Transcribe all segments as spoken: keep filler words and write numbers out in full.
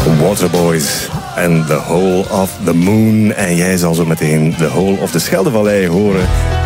Waterboys en The Hole of the Moon. En jij zal zo meteen The Hole of the Scheldevallei horen.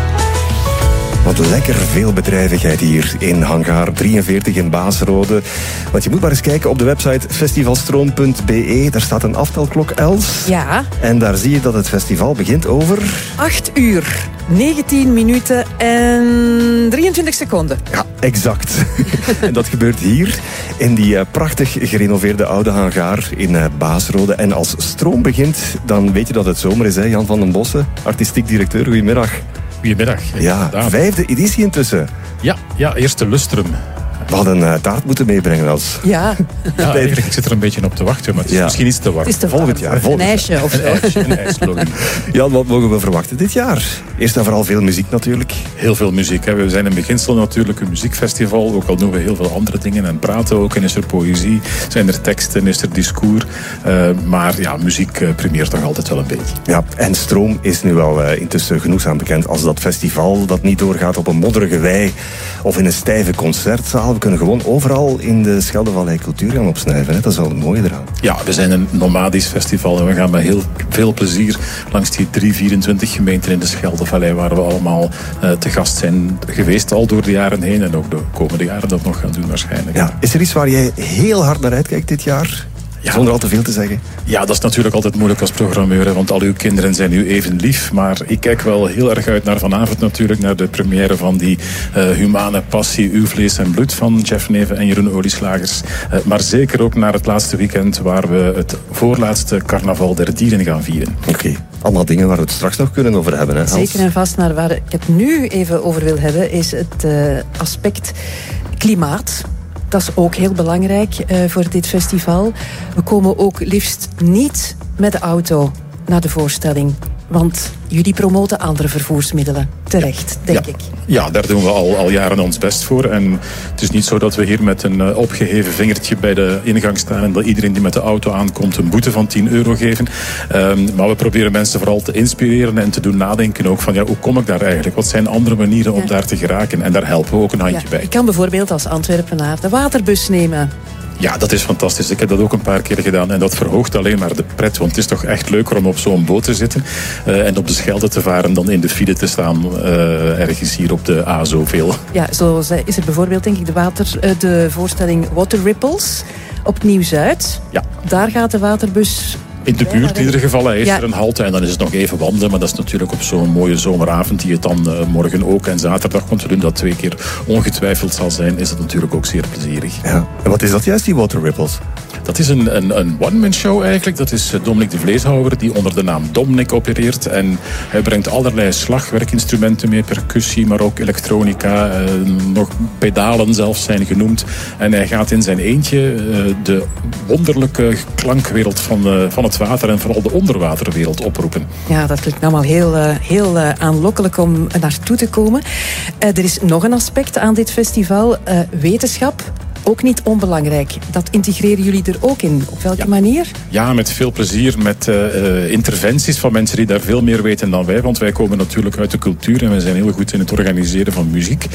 Wat lekker veel bedrijvigheid hier in hangar drieënveertig in Baasrode. Want je moet maar eens kijken op de website festivalstroom punt b e. Daar staat een aftelklok, Els. Ja. En daar zie je dat het festival begint over... acht uur, negentien minuten en drieëntwintig seconden. Ja, exact. En dat gebeurt hier in die uh, prachtig gerenoveerde oude hangar in uh, Baasrode. En als stroom begint, dan weet je dat het zomer is, hè? Jan van den Bossen, artistiek directeur. Goedemiddag. Goedemiddag. Ja, ja, vijfde editie intussen. Ja, ja, eerste lustrum. We hadden een uh, taart moeten meebrengen als... Ja. Ja, eigenlijk, ik zit er een beetje op te wachten, maar het is ja. misschien iets te warm. Het is te volgend jaar. Volgend een ijsje of zo. Een ijsje, een ijslogie. Jan, wat mogen we verwachten dit jaar? Eerst en vooral veel muziek natuurlijk. Heel veel muziek. Hè. We zijn in beginsel natuurlijk een muziekfestival, ook al doen we heel veel andere dingen en praten ook. En is er poëzie, zijn er teksten, is er discours. Uh, maar ja, muziek uh, primeert toch altijd wel een beetje. Ja, en Stroom is nu wel uh, intussen genoegzaam bekend als dat festival dat niet doorgaat op een modderige wei of in een stijve concertzaal. We kunnen gewoon overal in de Scheldevallei cultuur gaan opsnuiven. Hè? Dat is wel het mooie eraan. Ja, we zijn een nomadisch festival en we gaan met heel veel plezier langs die drie vierentwintig gemeenten in de Scheldevallei waar we allemaal uh, te gast zijn geweest al door de jaren heen en ook de komende jaren dat nog gaan doen waarschijnlijk. Ja. Is er iets waar jij heel hard naar uitkijkt dit jaar? Ja. Zonder al te veel te zeggen. Ja, dat is natuurlijk altijd moeilijk als programmeur, hè, want al uw kinderen zijn u even lief. Maar ik kijk wel heel erg uit naar vanavond natuurlijk, naar de première van die uh, humane passie, Uw vlees en bloed van Jeff Neven en Jeroen Olieslagers. Uh, maar zeker ook naar het laatste weekend waar we het voorlaatste carnaval der dieren gaan vieren. Oké, okay. Allemaal dingen waar we het straks nog kunnen over hebben. Hè, zeker en vast, naar waar ik het nu even over wil hebben, is het uh, aspect klimaat. Dat is ook heel belangrijk uh, voor dit festival. We komen ook liefst niet met de auto naar de voorstelling. Want jullie promoten andere vervoersmiddelen. Terecht, denk ja. ik. Ja, daar doen we al, al jaren ons best voor. En het is niet zo dat we hier met een uh, opgeheven vingertje bij de ingang staan en dat iedereen die met de auto aankomt een boete van tien euro geven. Um, maar we proberen mensen vooral te inspireren en te doen nadenken ook van ja, hoe kom ik daar eigenlijk? Wat zijn andere manieren om ja. daar te geraken? En daar helpen we ook een handje ja. bij. Ik kan bijvoorbeeld als Antwerpenaar de waterbus nemen. Ja, dat is fantastisch. Ik heb dat ook een paar keer gedaan en dat verhoogt alleen maar de pret. Want het is toch echt leuker om op zo'n boot te zitten uh, en op de Schelde te varen dan in de file te staan uh, ergens hier op de A zoveel. Ja, zo is er bijvoorbeeld denk ik de, water, uh, de voorstelling Water Ripples op Nieuw-Zuid. Ja. Daar gaat de waterbus... In de buurt in ieder geval is ja. er een halte en dan is het nog even wandelen. Maar dat is natuurlijk op zo'n mooie zomeravond die het dan uh, morgen ook en zaterdag, want we doen dat twee keer ongetwijfeld zal zijn, is het natuurlijk ook zeer plezierig. Ja. En wat is dat juist, die Water Ripples? Dat is een, een, een one-man show eigenlijk. Dat is Dominic de Vleeshouwer die onder de naam Dominic opereert. En hij brengt allerlei slagwerkinstrumenten mee, percussie, maar ook elektronica. Uh, nog pedalen zelfs zijn genoemd. En hij gaat in zijn eentje uh, de wonderlijke klankwereld van, uh, van het water en vooral de onderwaterwereld oproepen. Ja, dat klinkt allemaal heel, uh, heel uh, aanlokkelijk om naartoe te komen. Uh, er is nog een aspect aan dit festival, uh, wetenschap. Ook niet onbelangrijk. Dat integreren jullie er ook in. Op welke ja. manier? Ja, met veel plezier. Met uh, interventies van mensen die daar veel meer weten dan wij. Want wij komen natuurlijk uit de cultuur en we zijn heel goed in het organiseren van muziek.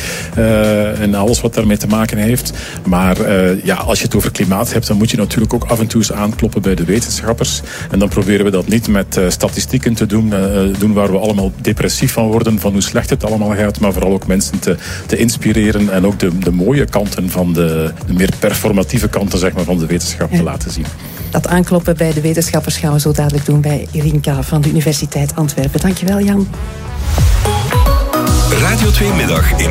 Uh, en alles wat daarmee te maken heeft. Maar uh, ja, als je het over klimaat hebt, dan moet je natuurlijk ook af en toe eens aankloppen bij de wetenschappers. En dan proberen we dat niet met uh, statistieken te doen. Uh, doen waar we allemaal depressief van worden. Van hoe slecht het allemaal gaat. Maar vooral ook mensen te, te inspireren. En ook de, de mooie kanten van de... de meer performatieve kanten zeg maar, van de wetenschap ja. te laten zien. Dat aankloppen bij de wetenschappers gaan we zo dadelijk doen bij Irinka van de Universiteit Antwerpen. Dankjewel, Jan. Radio twee Middag in